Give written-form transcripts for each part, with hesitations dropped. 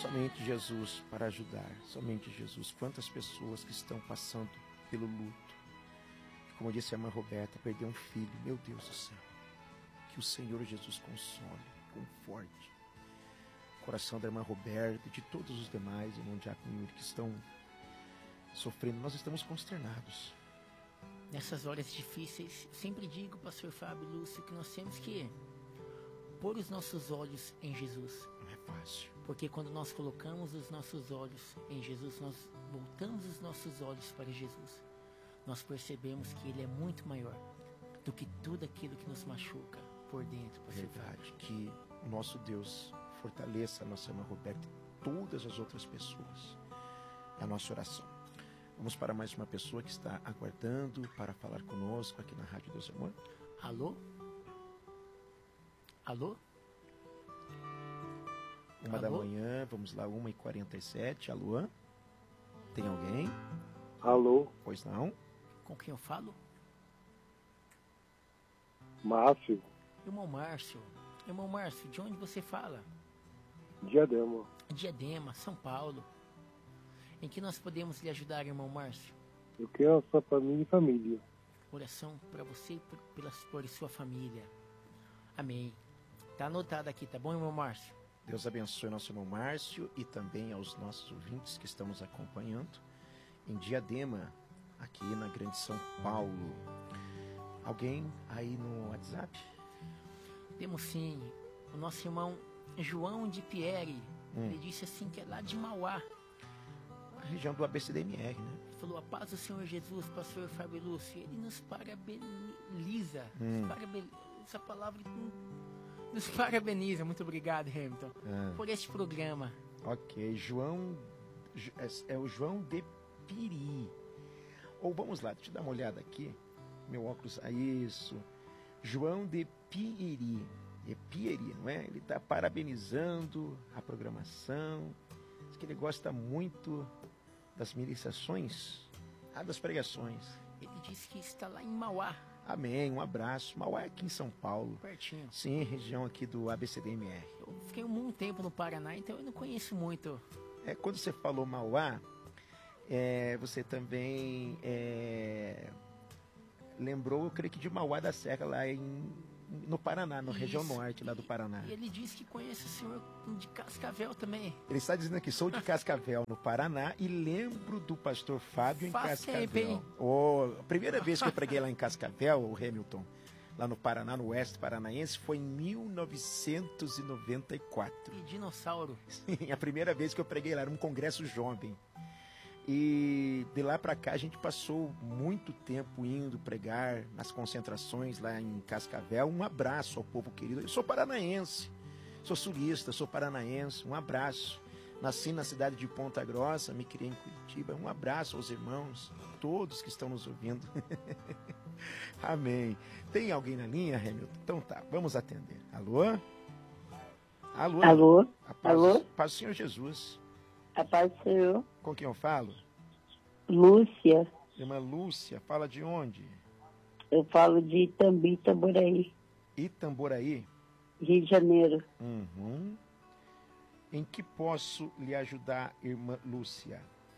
Somente Jesus para ajudar, somente Jesus. Quantas pessoas que estão passando pelo luto. Como disse a irmã Roberta, perdeu um filho. Meu Deus do céu. Que o Senhor Jesus console, conforte o coração da irmã Roberta e de todos os demais, irmão Diácono Yuri, que estão sofrendo. Nós estamos consternados. Nessas horas difíceis, sempre digo, pastor Fábio e Lúcio, que nós temos que pôr os nossos olhos em Jesus. Não é fácil. Porque quando nós colocamos os nossos olhos em Jesus, nós voltamos os nossos olhos para Jesus. Nós percebemos que Ele é muito maior do que tudo aquilo que nos machuca por dentro. Verdade, que o nosso Deus fortaleça a nossa irmã Roberta e todas as outras pessoas. É a nossa oração. Vamos para mais uma pessoa que está aguardando para falar conosco aqui na Rádio Deus Amor. Alô? Alô? 1 da manhã, vamos lá, 1h47. Alô? Tem alguém? Alô? Pois não? Com quem eu falo? Márcio. Irmão Márcio. Irmão Márcio, de onde você fala? Diadema. Diadema, São Paulo. Em que nós podemos lhe ajudar, irmão Márcio? Eu quero só para mim e família. Oração para você e por sua família. Amém. Tá anotado aqui, tá bom, irmão Márcio? Deus abençoe nosso irmão Márcio e também aos nossos ouvintes que estamos acompanhando em Diadema, aqui na Grande São Paulo. Alguém aí no WhatsApp? Temos sim. O nosso irmão João de Pierre. Ele disse assim que é lá de Mauá. A região do ABCDMR, né? Ele falou, a paz do Senhor Jesus, pastor Fábio Lúcio. Ele nos parabeniza. Essa palavra nos parabeniza. Muito obrigado, Hamilton, por este programa. Ok, João... É o João de Piri. Ou vamos lá, deixa eu dar uma olhada aqui. Meu óculos, isso. João de Piri. É Piri, não é? Ele está parabenizando a programação. Diz que ele gosta muito das ministrações, das pregações. Ele disse que está lá em Mauá. Amém, um abraço. Mauá é aqui em São Paulo. Pertinho. Sim, região aqui do ABCDMR. Eu fiquei muito tempo no Paraná, então eu não conheço muito. Quando você falou Mauá, você também lembrou, eu creio que de Mauá da Serra, lá no Paraná, na região norte lá do Paraná. E ele disse que conhece o senhor de Cascavel também. Ele está dizendo aqui, sou de Cascavel, no Paraná, e lembro do pastor Fábio em Cascavel. Tempo, a primeira vez que eu preguei lá em Cascavel, o Hamilton, lá no Paraná, no oeste paranaense, foi em 1994. E dinossauro. Sim, a primeira vez que eu preguei lá, era um congresso jovem. E de lá para cá a gente passou muito tempo indo pregar nas concentrações lá em Cascavel. Um abraço ao povo querido. Eu sou paranaense, sou sulista, sou paranaense. Um abraço. Nasci na cidade de Ponta Grossa, me criei em Curitiba. Um abraço aos irmãos, todos que estão nos ouvindo. Amém. Tem alguém na linha, Hamilton? Então tá, vamos atender. Alô? Alô? Alô? Alô? Paz do Senhor Jesus. A paz do Senhor. Com quem eu falo? Lúcia. Irmã Lúcia, fala de onde? Eu falo de Itambi, Itamboraí. Itamboraí? Rio de Janeiro. Uhum. Em que posso lhe ajudar, irmã Lúcia?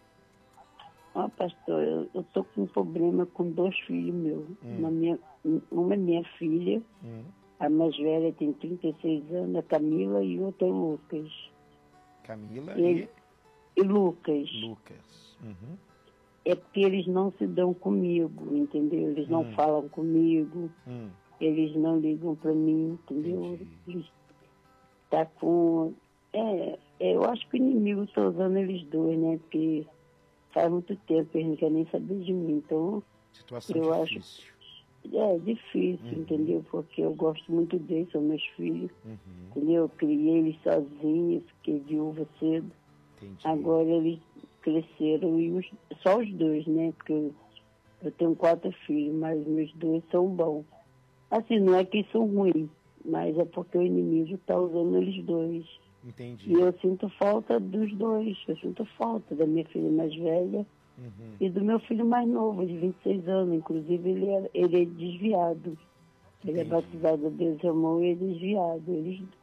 Pastor, eu tô com um problema com 2 filhos meus. Uma é minha filha, a mais velha tem 36 anos, a Camila, e outra é o Lucas. Camila e Lucas. Lucas. Uhum. É porque eles não se dão comigo, entendeu? Eles não falam comigo, eles não ligam para mim, entendeu? Eles tá com... eu acho que o inimigo está usando eles dois, né? Porque faz muito tempo que eles não querem nem saber de mim, então... Situação difícil. Acho... É difícil, entendeu? Porque eu gosto muito deles, são meus filhos, entendeu? Eu criei eles sozinho, fiquei viúva cedo. Entendi. Agora eles cresceram, e só os dois, né? Porque eu tenho 4 filhos, mas meus 2 são bons. Assim, não é que são ruins, mas é porque o inimigo está usando eles dois. Entendi. E eu sinto falta dos dois, eu sinto falta da minha filha mais velha e do meu filho mais novo, de 26 anos. Inclusive, ele é desviado. Ele é batizado a Deus Amor e é desviado.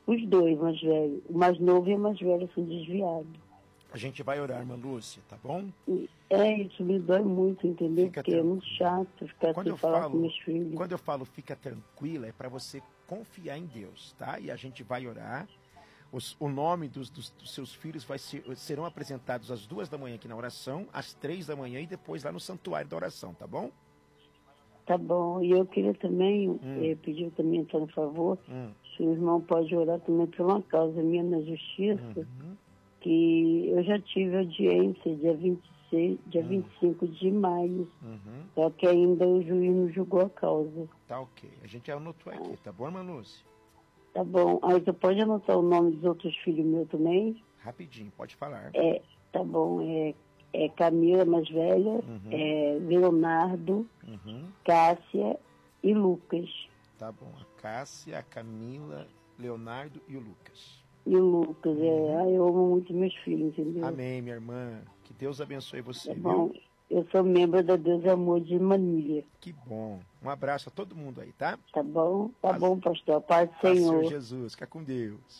Os dois mais velhos. O mais novo e o mais velho são desviados. A gente vai orar, irmã Lúcia, tá bom? Isso me dói muito, entendeu? Porque é muito chato ficar sem falar com meus filhos. Quando eu falo fica tranquila, é para você confiar em Deus, tá? E a gente vai orar. O nome dos seus filhos serão apresentados às 2 da manhã aqui na oração, às 3 da manhã e depois lá no santuário da oração, tá bom? Tá bom. E eu queria também pedir também, então, por favor, se o irmão pode orar também por uma causa minha na justiça, que eu já tive audiência dia 25 de maio, só que ainda o juiz não julgou a causa. Tá ok. A gente anotou aqui, tá bom, irmã Lúcia? Tá bom. Aí você pode anotar o nome dos outros filhos meus também? Rapidinho, pode falar. Tá bom. É Camila, mais velha, Leonardo, Cássia e Lucas. Tá bom. A Cássia, a Camila, Leonardo e o Lucas. E o Lucas, eu amo muito meus filhos, entendeu? Amém, minha irmã. Que Deus abençoe você, tá bom. Viu? Eu sou membro da Deus Amor de Manilha. Que bom. Um abraço a todo mundo aí, tá? Tá bom, bom, pastor. Paz do Senhor. Senhor. Senhor Jesus, fica com Deus.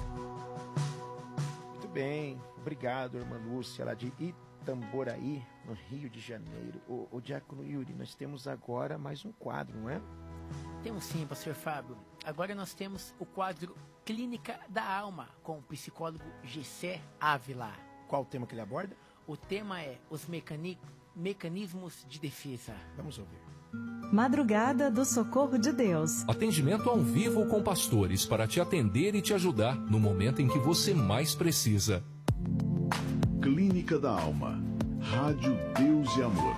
Muito bem. Obrigado, irmã Lúcia, lá de Itamboraí, no Rio de Janeiro. O Diácono Yuri, nós temos agora mais um quadro, não é? Temos sim, pastor Fábio. Agora nós temos o quadro Clínica da Alma, com o psicólogo Gessé Ávila. Qual o tema que ele aborda? O tema é os mecanismos de defesa. Vamos ouvir. Madrugada do Socorro de Deus. Atendimento ao vivo com pastores para te atender e te ajudar no momento em que você mais precisa. Clínica da Alma. Rádio Deus e Amor.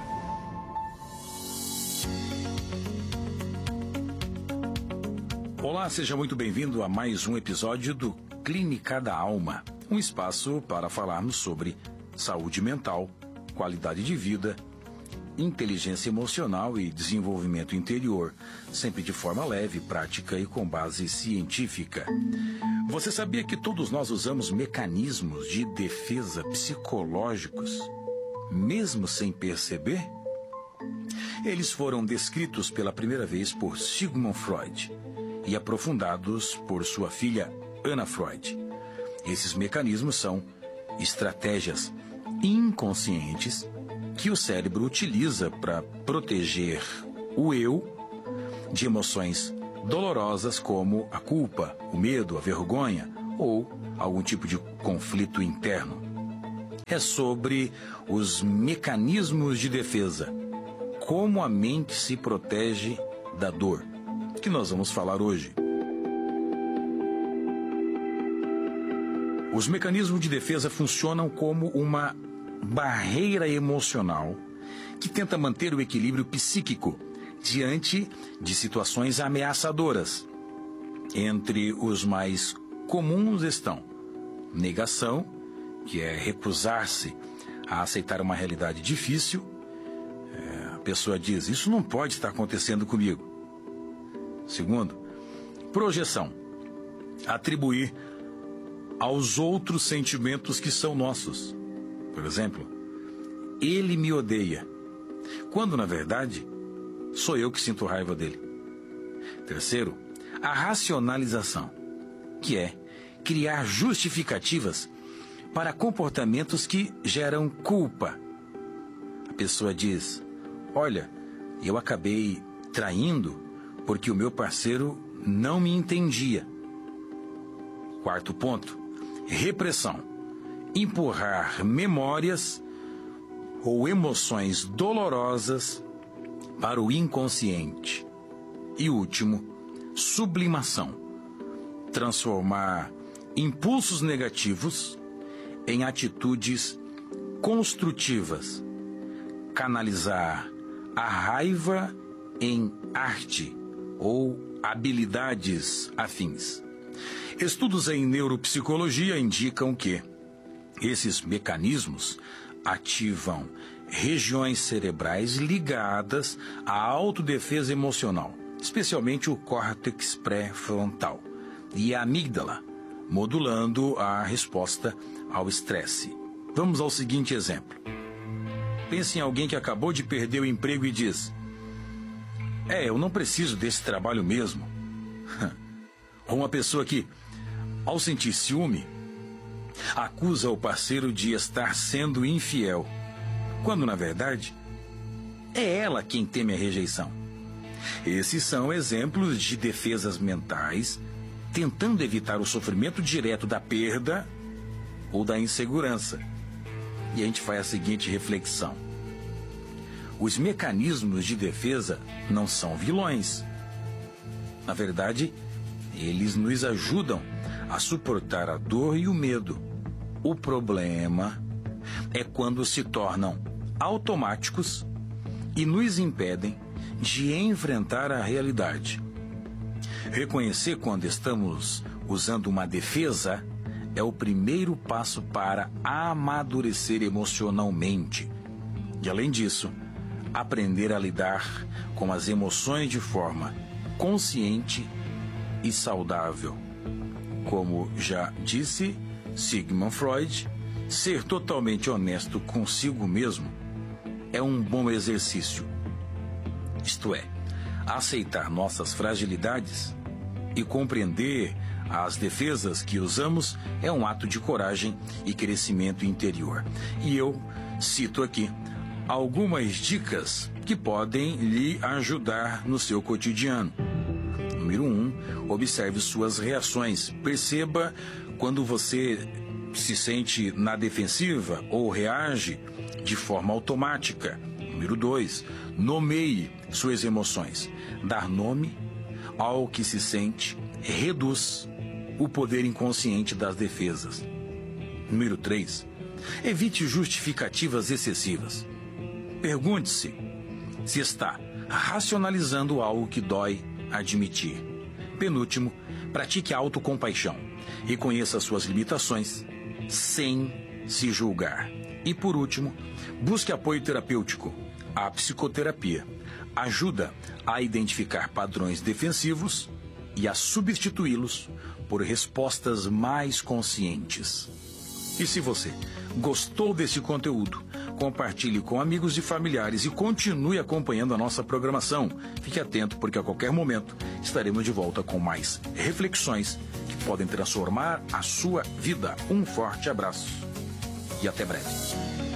Olá, seja muito bem-vindo a mais um episódio do Clínica da Alma. Um espaço para falarmos sobre saúde mental, qualidade de vida, inteligência emocional e desenvolvimento interior, sempre de forma leve, prática e com base científica. Você sabia que todos nós usamos mecanismos de defesa psicológicos, mesmo sem perceber? Eles foram descritos pela primeira vez por Sigmund Freud e aprofundados por sua filha Anna Freud. Esses mecanismos são estratégias inconscientes que o cérebro utiliza para proteger o eu de emoções dolorosas como a culpa, o medo, a vergonha ou algum tipo de conflito interno. É sobre os mecanismos de defesa, como a mente se protege da dor, que nós vamos falar hoje. Os mecanismos de defesa funcionam como uma barreira emocional que tenta manter o equilíbrio psíquico diante de situações ameaçadoras. Entre os mais comuns estão negação, que é recusar-se a aceitar uma realidade difícil. A pessoa diz, isso não pode estar acontecendo comigo. Segundo, projeção, atribuir aos outros sentimentos que são nossos. Por exemplo, ele me odeia, quando na verdade sou eu que sinto raiva dele. Terceiro, a racionalização, que é criar justificativas para comportamentos que geram culpa. A pessoa diz, olha, eu acabei traindo porque o meu parceiro não me entendia. Quarto ponto, repressão. Empurrar memórias ou emoções dolorosas para o inconsciente. E último, sublimação. Transformar impulsos negativos em atitudes construtivas. Canalizar a raiva em arte ou habilidades afins. Estudos em neuropsicologia indicam que esses mecanismos ativam regiões cerebrais ligadas à autodefesa emocional, especialmente o córtex pré-frontal e a amígdala, modulando a resposta ao estresse. Vamos ao seguinte exemplo. Pense em alguém que acabou de perder o emprego e diz, eu não preciso desse trabalho mesmo. Ou uma pessoa que Ao sentir ciúme, acusa o parceiro de estar sendo infiel, quando, na verdade, é ela quem teme a rejeição. Esses são exemplos de defesas mentais tentando evitar o sofrimento direto da perda ou da insegurança. E a gente faz a seguinte reflexão: os mecanismos de defesa não são vilões. Na verdade, eles nos ajudam a suportar a dor e o medo. O problema é quando se tornam automáticos e nos impedem de enfrentar a realidade. Reconhecer quando estamos usando uma defesa é o primeiro passo para amadurecer emocionalmente. E, além disso, aprender a lidar com as emoções de forma consciente e saudável. Como já disse Sigmund Freud, ser totalmente honesto consigo mesmo é um bom exercício. Isto é, aceitar nossas fragilidades e compreender as defesas que usamos é um ato de coragem e crescimento interior. E eu cito aqui algumas dicas que podem lhe ajudar no seu cotidiano. Número 1, observe suas reações. Perceba quando você se sente na defensiva ou reage de forma automática. Número 2, nomeie suas emoções. Dar nome ao que se sente reduz o poder inconsciente das defesas. Número 3, evite justificativas excessivas. Pergunte-se se está racionalizando algo que dói admitir. Penúltimo, pratique a autocompaixão. Reconheça suas limitações sem se julgar. E por último, busque apoio terapêutico. A psicoterapia ajuda a identificar padrões defensivos e a substituí-los por respostas mais conscientes. E se você gostou desse conteúdo, compartilhe com amigos e familiares e continue acompanhando a nossa programação. Fique atento, porque a qualquer momento estaremos de volta com mais reflexões que podem transformar a sua vida. Um forte abraço e até breve.